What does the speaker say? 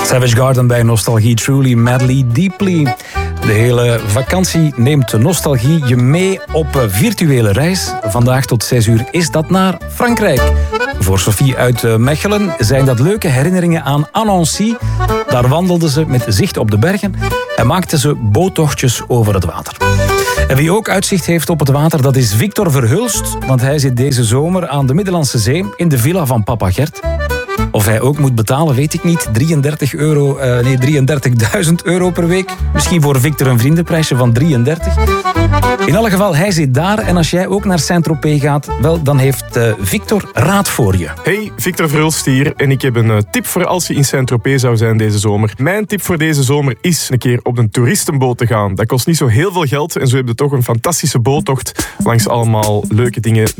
Savage Garden bij Nostalgie, Truly, Madly, Deeply. De hele vakantie neemt de nostalgie je mee op virtuele reis. Vandaag tot 6 uur is dat naar Frankrijk. Voor Sophie uit Mechelen zijn dat leuke herinneringen aan Annecy. Daar wandelde ze met zicht op de bergen en maakte ze boottochtjes over het water. En wie ook uitzicht heeft op het water, dat is Victor Verhulst. Want hij zit deze zomer aan de Middellandse Zee in de villa van papa Gert. Of hij ook moet betalen, weet ik niet. 33.000 euro per week. Misschien voor Victor een vriendenprijsje van 33. In alle geval, hij zit daar. En als jij ook naar Saint-Tropez gaat, wel, dan heeft Victor raad voor je. Hey, Victor Verhulst hier. En ik heb een tip voor als je in Saint-Tropez zou zijn deze zomer. Mijn tip voor deze zomer is een keer op een toeristenboot te gaan. Dat kost niet zo heel veel geld. En zo heb je toch een fantastische boottocht langs allemaal leuke dingen